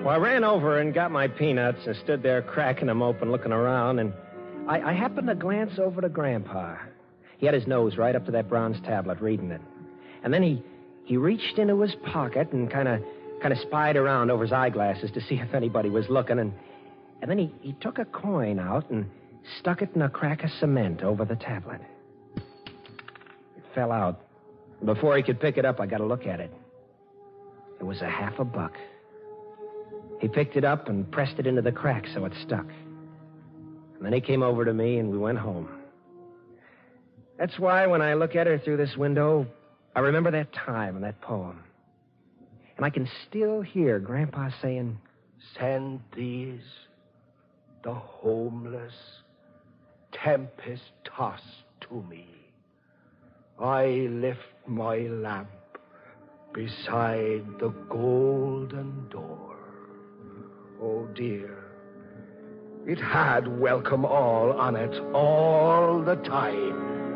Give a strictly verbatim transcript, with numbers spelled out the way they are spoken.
Well, I ran over and got my peanuts and stood there cracking them open, looking around, and I, I happened to glance over to Grandpa. He had his nose right up to that bronze tablet, reading it. And then he, he reached into his pocket and kind of kind of spied around over his eyeglasses to see if anybody was looking, and, and then he, he took a coin out and stuck it in a crack of cement over the tablet. It fell out. Before he could pick it up, I got a look at it. It was a half a buck. He picked it up and pressed it into the crack so it stuck. And then he came over to me and we went home. That's why when I look at her through this window, I remember that time and that poem. And I can still hear Grandpa saying, "Send these, the homeless, tempest-tossed to me. I lift my lamp beside the golden door." Oh, dear. It had welcome all on it all the time.